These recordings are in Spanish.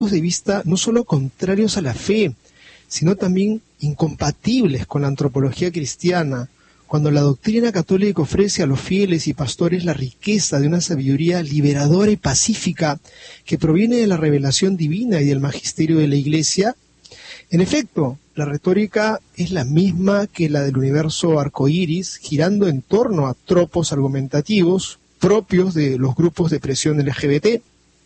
de vista no solo contrarios a la fe, sino también incompatibles con la antropología cristiana, cuando la doctrina católica ofrece a los fieles y pastores la riqueza de una sabiduría liberadora y pacífica que proviene de la revelación divina y del magisterio de la Iglesia. En efecto, la retórica es la misma que la del universo arcoíris, girando en torno a tropos argumentativos propios de los grupos de presión LGBT.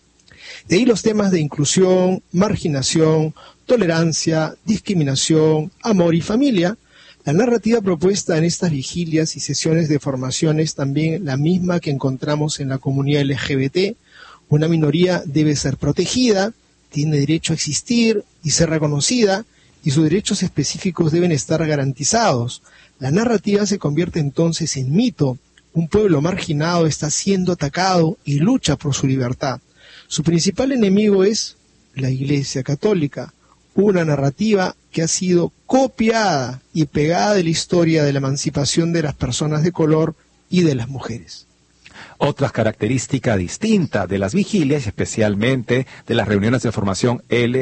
De ahí los temas de inclusión, marginación, tolerancia, discriminación, amor y familia. La narrativa propuesta en estas vigilias y sesiones de formación es también la misma que encontramos en la comunidad LGBT. Una minoría debe ser protegida, tiene derecho a existir y ser reconocida, y sus derechos específicos deben estar garantizados. La narrativa se convierte entonces en mito. Un pueblo marginado está siendo atacado y lucha por su libertad. Su principal enemigo es la Iglesia Católica, una narrativa que ha sido copiada y pegada de la historia de la emancipación de las personas de color y de las mujeres. Otra característica distinta de las vigilias, especialmente de las reuniones de formación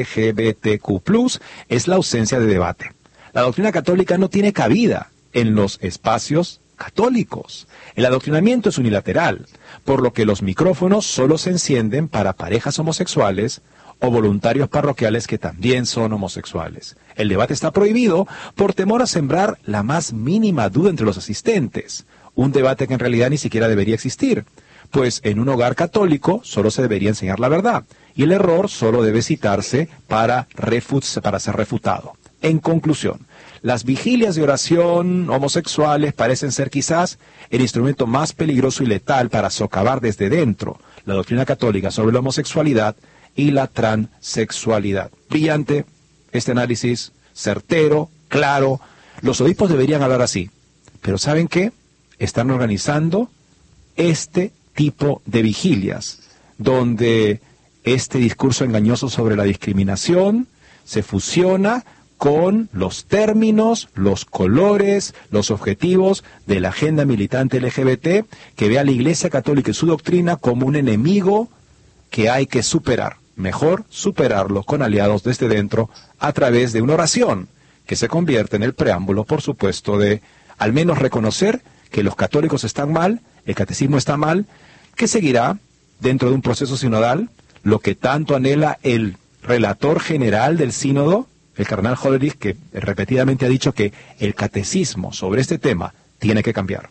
LGBTQ+, es la ausencia de debate. La doctrina católica no tiene cabida en los espacios católicos. El adoctrinamiento es unilateral, por lo que los micrófonos solo se encienden para parejas homosexuales o voluntarios parroquiales que también son homosexuales. El debate está prohibido por temor a sembrar la más mínima duda entre los asistentes, un debate que en realidad ni siquiera debería existir, pues en un hogar católico solo se debería enseñar la verdad, y el error solo debe citarse para ser refutado. En conclusión, las vigilias de oración homosexuales parecen ser quizás el instrumento más peligroso y letal para socavar desde dentro la doctrina católica sobre la homosexualidad y la transexualidad. Brillante este análisis, certero, claro. Los obispos deberían hablar así. Pero ¿saben qué? Están organizando este tipo de vigilias, donde este discurso engañoso sobre la discriminación se fusiona con los términos, los colores, los objetivos de la agenda militante LGBT, que ve a la Iglesia Católica y su doctrina como un enemigo que hay que superar. Mejor superarlo con aliados desde dentro a través de una oración que se convierte en el preámbulo, por supuesto, de al menos reconocer que los católicos están mal, el catecismo está mal, que seguirá dentro de un proceso sinodal lo que tanto anhela el relator general del sínodo, el cardenal Hollerich, que repetidamente ha dicho que el catecismo sobre este tema tiene que cambiar.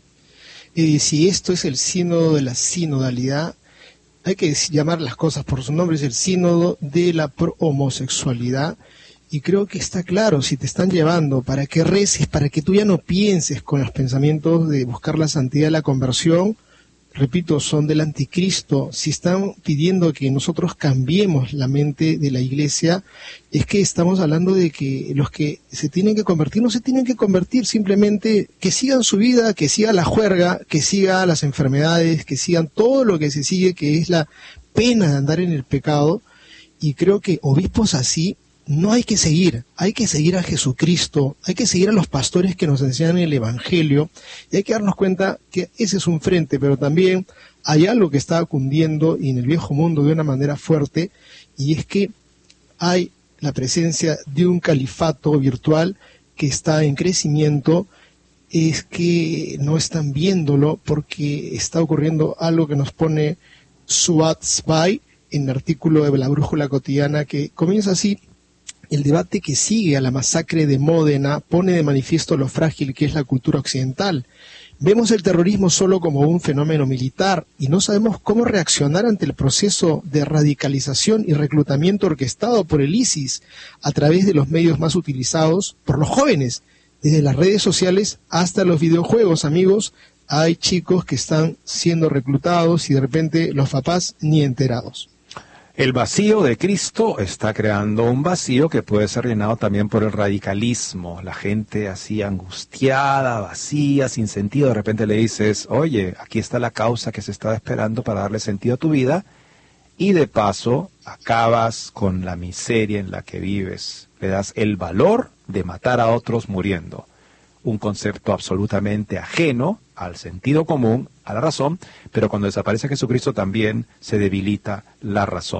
Si esto es el sínodo de la sinodalidad, hay que llamar las cosas por su nombre, es el sínodo de la homosexualidad, y creo que está claro, si te están llevando para que reces, para que tú ya no pienses con los pensamientos de buscar la santidad de la conversión, repito, son del anticristo. Si están pidiendo que nosotros cambiemos la mente de la Iglesia, es que estamos hablando de que los que se tienen que convertir no se tienen que convertir, simplemente que sigan su vida, que sigan la juerga, que sigan las enfermedades, que sigan todo lo que se sigue, que es la pena de andar en el pecado. Y creo que obispos así no hay que seguir a Jesucristo, hay que seguir a los pastores que nos enseñan el Evangelio, y hay que darnos cuenta que ese es un frente, pero también hay algo que está cundiendo y en el viejo mundo de una manera fuerte, y es que hay la presencia de un califato virtual que está en crecimiento. Es que no están viéndolo porque está ocurriendo algo que nos pone Suat Spy en el artículo de la Brújula Cotidiana, que comienza así: el debate que sigue a la masacre de Módena pone de manifiesto lo frágil que es la cultura occidental. Vemos el terrorismo solo como un fenómeno militar y no sabemos cómo reaccionar ante el proceso de radicalización y reclutamiento orquestado por el ISIS a través de los medios más utilizados por los jóvenes, desde las redes sociales hasta los videojuegos. Amigos, hay chicos que están siendo reclutados y de repente los papás ni enterados. El vacío de Cristo está creando un vacío que puede ser llenado también por el radicalismo. La gente así angustiada, vacía, sin sentido, de repente le dices: oye, aquí está la causa que se estaba esperando para darle sentido a tu vida, y de paso acabas con la miseria en la que vives. Le das el valor de matar a otros muriendo. Un concepto absolutamente ajeno al sentido común, a la razón, pero cuando desaparece Jesucristo también se debilita la razón.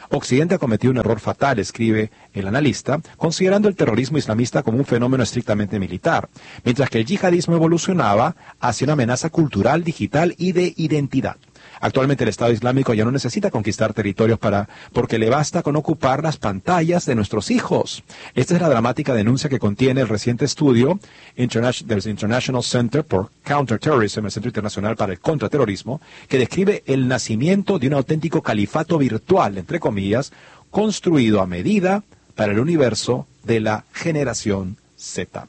Occidente ha cometido un error fatal, escribe el analista, considerando el terrorismo islamista como un fenómeno estrictamente militar, mientras que el yihadismo evolucionaba hacia una amenaza cultural, digital y de identidad. Actualmente el Estado Islámico ya no necesita conquistar territorios porque le basta con ocupar las pantallas de nuestros hijos. Esta es la dramática denuncia que contiene el reciente estudio del International Center for Counterterrorism, el Centro Internacional para el Contraterrorismo, que describe el nacimiento de un auténtico califato virtual, entre comillas, construido a medida para el universo de la generación Z.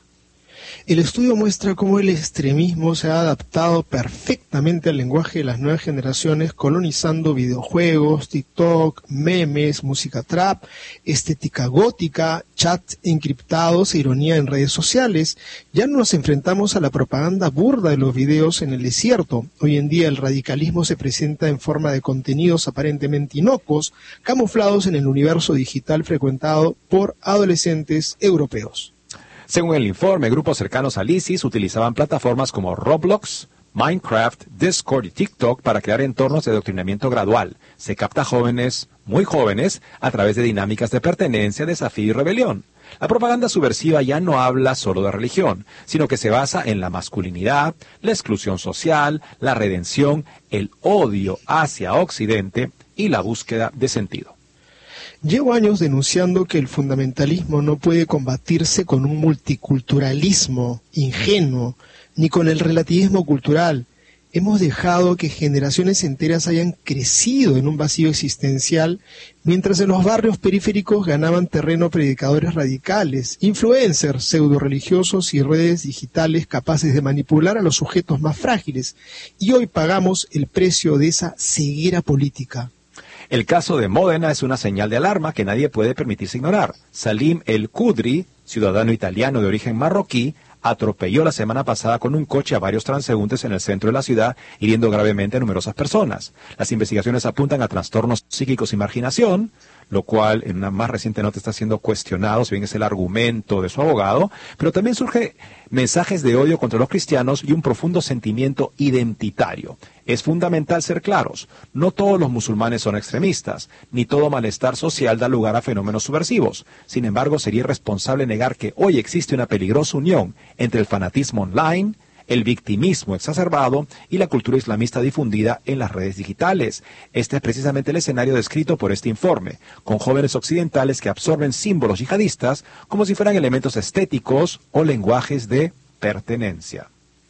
El estudio muestra cómo el extremismo se ha adaptado perfectamente al lenguaje de las nuevas generaciones, colonizando videojuegos, TikTok, memes, música trap, estética gótica, chats encriptados e ironía en redes sociales. Ya no nos enfrentamos a la propaganda burda de los videos en el desierto. Hoy en día el radicalismo se presenta en forma de contenidos aparentemente inocuos, camuflados en el universo digital frecuentado por adolescentes europeos. Según el informe, grupos cercanos al ISIS utilizaban plataformas como Roblox, Minecraft, Discord y TikTok para crear entornos de adoctrinamiento gradual. Se capta jóvenes, muy jóvenes, a través de dinámicas de pertenencia, desafío y rebelión. La propaganda subversiva ya no habla solo de religión, sino que se basa en la masculinidad, la exclusión social, la redención, el odio hacia Occidente y la búsqueda de sentido. Llevo años denunciando que el fundamentalismo no puede combatirse con un multiculturalismo ingenuo, ni con el relativismo cultural. Hemos dejado que generaciones enteras hayan crecido en un vacío existencial, mientras en los barrios periféricos ganaban terreno predicadores radicales, influencers, pseudo-religiosos y redes digitales capaces de manipular a los sujetos más frágiles. Y hoy pagamos el precio de esa ceguera política. El caso de Módena es una señal de alarma que nadie puede permitirse ignorar. Salim El Khudri, ciudadano italiano de origen marroquí, atropelló la semana pasada con un coche a varios transeúntes en el centro de la ciudad, hiriendo gravemente a numerosas personas. Las investigaciones apuntan a trastornos psíquicos y marginación, lo cual en una más reciente nota está siendo cuestionado, si bien es el argumento de su abogado, pero también surge mensajes de odio contra los cristianos y un profundo sentimiento identitario. Es fundamental ser claros, no todos los musulmanes son extremistas, ni todo malestar social da lugar a fenómenos subversivos. Sin embargo, sería irresponsable negar que hoy existe una peligrosa unión entre el fanatismo online, el victimismo exacerbado y la cultura islamista difundida en las redes digitales. Este es precisamente el escenario descrito por este informe, con jóvenes occidentales que absorben símbolos yihadistas como si fueran elementos estéticos o lenguajes de pertenencia.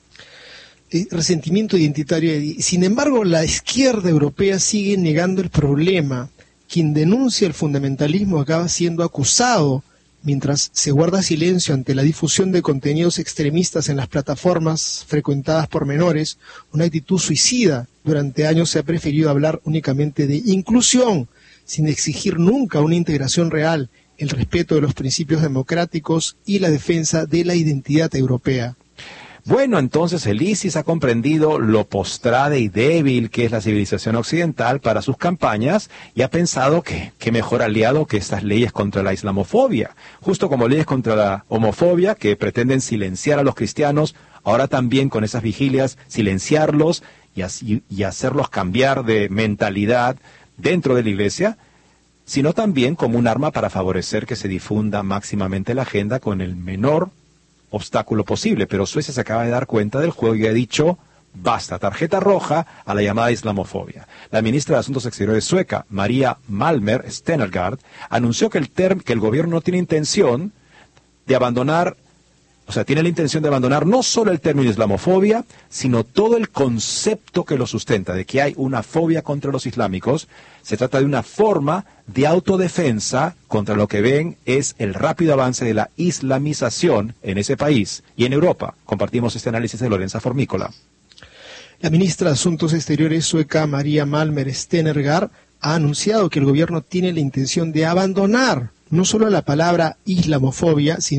Resentimiento identitario. Sin embargo, la izquierda europea sigue negando el problema. Quien denuncia el fundamentalismo acaba siendo acusado, mientras se guarda silencio ante la difusión de contenidos extremistas en las plataformas frecuentadas por menores, una actitud suicida. Durante años se ha preferido hablar únicamente de inclusión, sin exigir nunca una integración real, el respeto de los principios democráticos y la defensa de la identidad europea. Bueno, entonces el ISIS ha comprendido lo postrada y débil que es la civilización occidental para sus campañas y ha pensado que mejor aliado que estas leyes contra la islamofobia. Justo como leyes contra la homofobia que pretenden silenciar a los cristianos, ahora también con esas vigilias silenciarlos y hacerlos cambiar de mentalidad dentro de la iglesia, sino también como un arma para favorecer que se difunda máximamente la agenda con el menor obstáculo posible. Pero Suecia se acaba de dar cuenta del juego y ha dicho basta, tarjeta roja a la llamada islamofobia. La ministra de Asuntos Exteriores sueca, Maria Malmer Stenergard, anunció que el gobierno no tiene intención de abandonar, tiene la intención de abandonar no solo el término islamofobia, sino todo el concepto que lo sustenta, de que hay una fobia contra los islámicos. Se trata de una forma de autodefensa contra lo que ven es el rápido avance de la islamización en ese país y en Europa. Compartimos este análisis de Lorenza Formícola. La ministra de Asuntos Exteriores sueca, Maria Malmer Stenergard, ha anunciado que el gobierno tiene la intención de abandonar no solo la palabra islamofobia, sino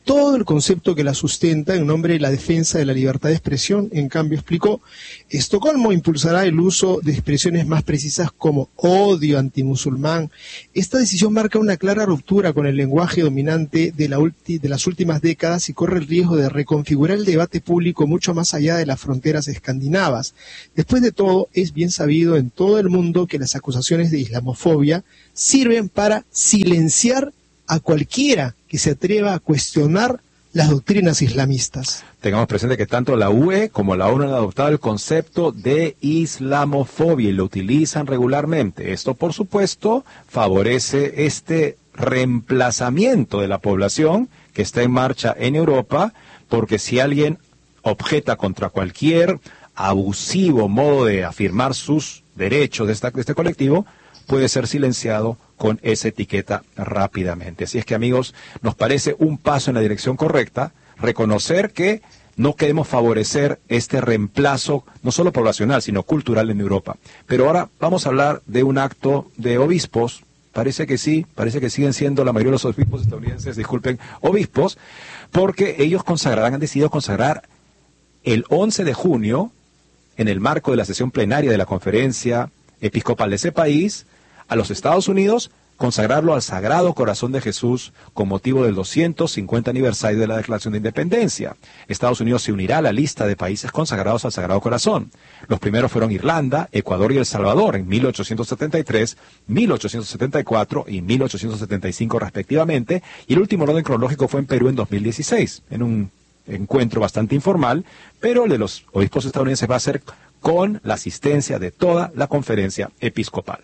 todo el concepto que la sustenta en nombre de la defensa de la libertad de expresión. En cambio, explicó, Estocolmo impulsará el uso de expresiones más precisas como odio antimusulmán. Esta decisión marca una clara ruptura con el lenguaje dominante de las últimas décadas y corre el riesgo de reconfigurar el debate público mucho más allá de las fronteras escandinavas. Después de todo, es bien sabido en todo el mundo que las acusaciones de islamofobia sirven para silenciar a cualquiera que se atreva a cuestionar las doctrinas islamistas. Tengamos presente que tanto la UE como la ONU han adoptado el concepto de islamofobia y lo utilizan regularmente. Esto, por supuesto, favorece este reemplazamiento de la población que está en marcha en Europa, porque si alguien objeta contra cualquier abusivo modo de afirmar sus derechos de este colectivo, puede ser silenciado con esa etiqueta rápidamente. Así es que, amigos, nos parece un paso en la dirección correcta, reconocer que no queremos favorecer este reemplazo, no solo poblacional, sino cultural en Europa. Pero ahora vamos a hablar de un acto de obispos, parece que siguen siendo la mayoría de los obispos estadounidenses, obispos, porque ellos han decidido consagrar el 11 de junio, en el marco de la sesión plenaria de la conferencia episcopal de ese país, a los Estados Unidos, consagrarlo al Sagrado Corazón de Jesús con motivo del 250 aniversario de la Declaración de Independencia. Estados Unidos se unirá a la lista de países consagrados al Sagrado Corazón. Los primeros fueron Irlanda, Ecuador y El Salvador en 1873, 1874 y 1875 respectivamente, y el último orden cronológico fue en Perú en 2016, en un encuentro bastante informal, pero el de los obispos estadounidenses va a ser con la asistencia de toda la conferencia episcopal.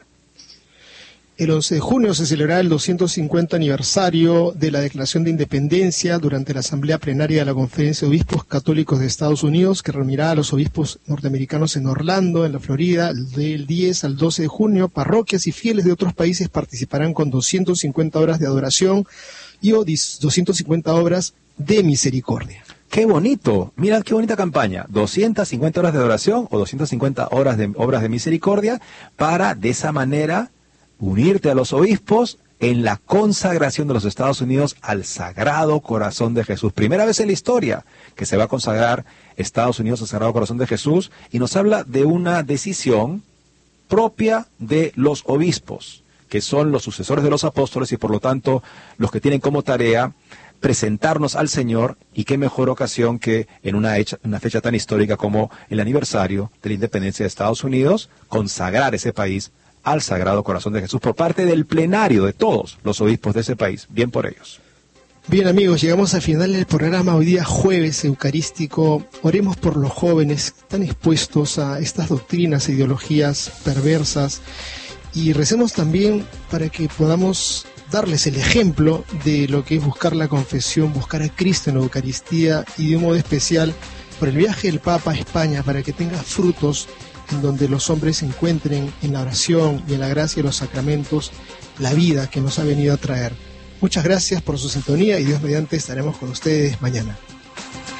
El 11 de junio se celebrará el 250 aniversario de la Declaración de Independencia durante la Asamblea Plenaria de la Conferencia de Obispos Católicos de Estados Unidos, que reunirá a los obispos norteamericanos en Orlando, en la Florida, del 10 al 12 de junio. Parroquias y fieles de otros países participarán con 250 horas de adoración y 250 horas de misericordia. ¡Qué bonito! Mira qué bonita campaña. 250 horas de adoración o 250 horas de obras de misericordia para, de esa manera, unirte a los obispos en la consagración de los Estados Unidos al Sagrado Corazón de Jesús. Primera vez en la historia que se va a consagrar Estados Unidos al Sagrado Corazón de Jesús, y nos habla de una decisión propia de los obispos, que son los sucesores de los apóstoles y por lo tanto los que tienen como tarea presentarnos al Señor, y qué mejor ocasión que en una fecha tan histórica como el aniversario de la independencia de Estados Unidos, consagrar ese país al Sagrado Corazón de Jesús por parte del plenario de todos los obispos de ese país. Bien por ellos. Bien, amigos, llegamos al final del programa, hoy día jueves eucarístico. Oremos por los jóvenes que están expuestos a estas doctrinas e ideologías perversas, y recemos también para que podamos darles el ejemplo de lo que es buscar la confesión, buscar a Cristo en la Eucaristía, y de un modo especial por el viaje del Papa a España, para que tenga frutos en donde los hombres encuentren en la oración y en la gracia de los sacramentos la vida que nos ha venido a traer. Muchas gracias por su sintonía, y Dios mediante estaremos con ustedes mañana.